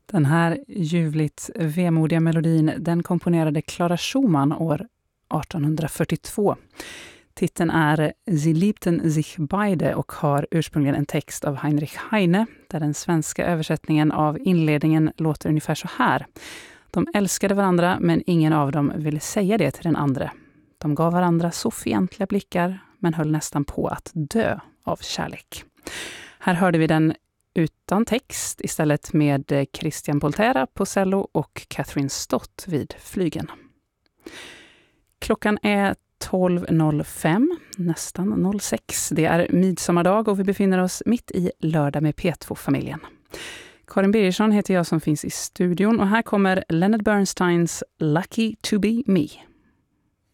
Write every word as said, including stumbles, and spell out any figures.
Den här ljuvligt vemodiga melodin, den komponerade Clara Schumann år artonhundrafyrtiotvå. Titeln är Sie liebten sich beide och har ursprungligen en text av Heinrich Heine, där den svenska översättningen av inledningen låter ungefär så här. De älskade varandra, men ingen av dem ville säga det till den andra. De gav varandra så fientliga blickar, men höll nästan på att dö av kärlek. Här hörde vi den utan text, istället med Christian Poltera på cello och Catherine Stott vid flygeln. Klockan är tolv noll fem, nästan noll sex. Det är midsommardag och vi befinner oss mitt i lördag med P två-familjen. Karin Birgersson heter jag som finns i studion och här kommer Leonard Bernsteins Lucky to be me.